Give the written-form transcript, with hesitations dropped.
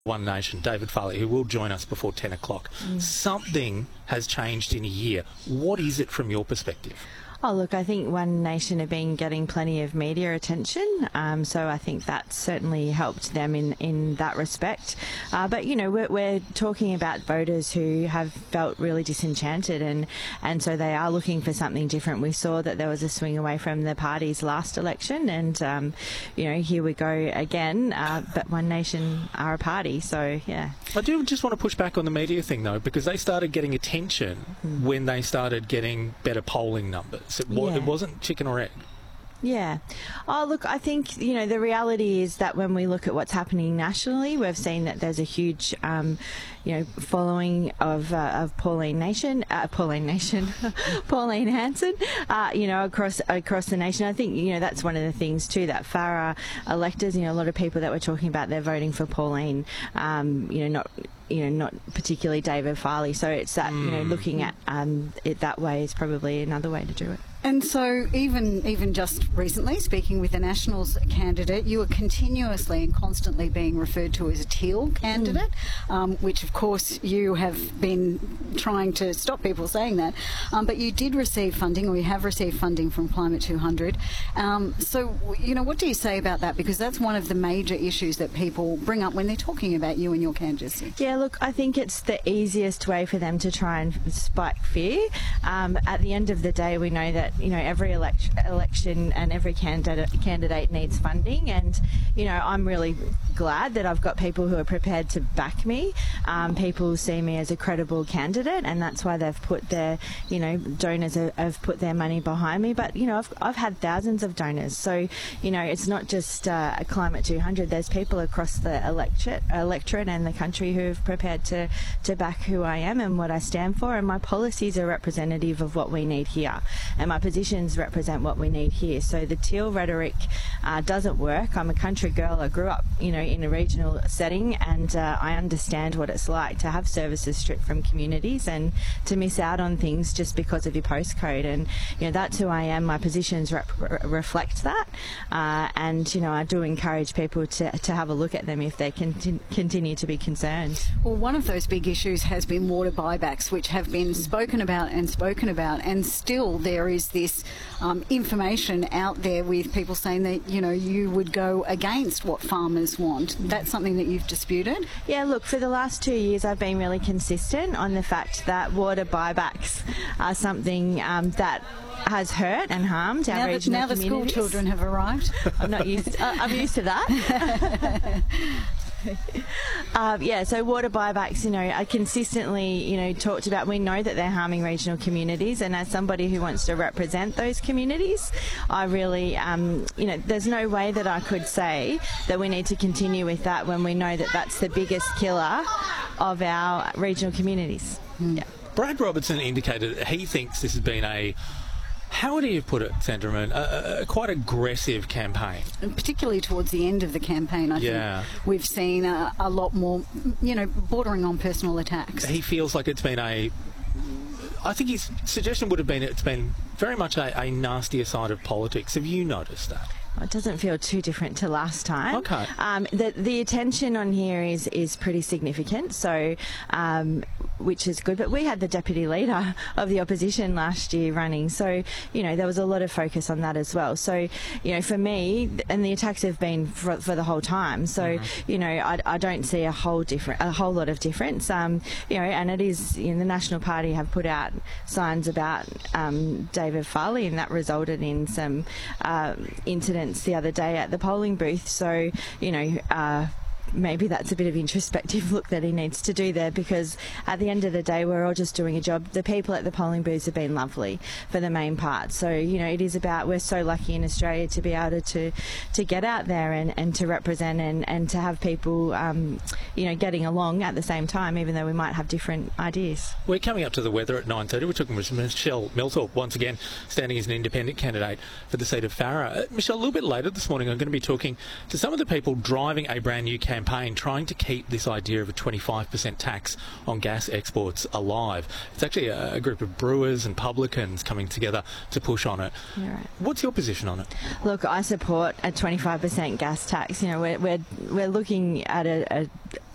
One Nation, David Farley, who will join us before 10 o'clock. Something has changed in a year. What is it from your perspective? Oh, look, I think One Nation have been getting plenty of media attention, so I think that certainly helped them in that respect. But, you know, we're talking about voters who have felt really disenchanted, and so they are looking for something different. We saw that there was a swing away from the party's last election, and, you know, here we go again, but One Nation are a party, so, yeah. I do just want to push back on the media thing, though, because they started getting attention when they started getting better polling numbers. It wasn't chicken or egg. Yeah. Oh, look, I think, you know, the reality is that when we look at what's happening nationally, we've seen that there's a huge, you know, following of Pauline Hanson, you know, across the nation. I think, you know, that's one of the things too, that Farah electors, you know, a lot of people that we're talking about, they're voting for Pauline, not particularly David Farley. So it's that, you know, looking at it that way is probably another way to do it. And so even just recently, speaking with the Nationals candidate, you are continuously and constantly being referred to as a teal candidate, which of course you have been trying to stop people saying that. But you did receive funding, or you have received funding from Climate 200. So, you know, what do you say about that? Because that's one of the major issues that people bring up when they're talking about you and your candidacy. Yeah, look, I think it's the easiest way for them to try and spike fear. At the end of the day, we know that, you know, every election and every candidate needs funding, and, you know, I'm really glad that I've got people who are prepared to back me. People see me as a credible candidate, and that's why they've put their, you know, donors have put their money behind me. But, you know, I've had thousands of donors, so, you know, it's not just a Climate 200. There's people across the electorate and the country who have prepared to back who I am and what I stand for, and my policies are representative of what we need here, and my positions represent what we need here. So the teal rhetoric doesn't work. I'm a country girl. I grew up, you know, in a regional setting, and I understand what it's like to have services stripped from communities and to miss out on things just because of your postcode. And, you know, that's who I am. My positions reflect that, and, you know, I do encourage people to have a look at them if they continue to be concerned. Well, one of those big issues has been water buybacks, which have been spoken about, and still there is this information out there with people saying that, you know, you would go against what farmers want. That's something that you've disputed? Yeah, look, for the last 2 years I've been really consistent on the fact that water buybacks are something that has hurt and harmed our regional communities. Now the school children have arrived. I'm used to that. Yeah, so water buybacks, you know, are consistently, you know, talked about. We know that they're harming regional communities, and as somebody who wants to represent those communities, I really, you know, there's no way that I could say that we need to continue with that when we know that that's the biggest killer of our regional communities. Yeah. Brad Robertson indicated that he thinks this has been how would you put it, Sandra Moon, a quite aggressive campaign? And particularly towards the end of the campaign, I think we've seen a lot more, you know, bordering on personal attacks. He feels like it's been I think his suggestion would have been it's been very much a nastier side of politics. Have you noticed that? It doesn't feel too different to last time. Okay. The attention on here is pretty significant, so which is good. But we had the deputy leader of the opposition last year running, so, you know, there was a lot of focus on that as well. So, you know, for me, and the attacks have been for the whole time. So, you know, I don't see a whole lot of difference. You know, and it is, you know, the National Party have put out signs about David Farley, and that resulted in some incidents the other day at the polling booth. So, you know, maybe that's a bit of introspective look that he needs to do there, because at the end of the day we're all just doing a job. The people at the polling booths have been lovely for the main part, so, you know, it is about, we're so lucky in Australia to be able to get out there and to represent and to have people you know, getting along at the same time, even though we might have different ideas. We're coming up to the weather at 9:30. We're talking with Michelle Milthorpe, once again standing as an independent candidate for the seat of Farah. Michelle, a little bit later this morning I'm going to be talking to some of the people driving a brand new campaign trying to keep this idea of a 25% tax on gas exports alive. It's actually a group of brewers and publicans coming together to push on it. You're right. What's your position on it? Look, I support a 25% gas tax. You know, we're looking at